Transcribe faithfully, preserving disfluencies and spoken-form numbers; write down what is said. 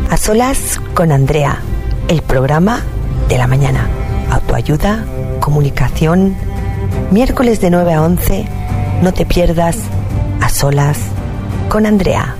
A solas con Andrea, el programa de la mañana. Autoayuda, comunicación, miércoles de nueve a once, no te pierdas A solas con Andrea.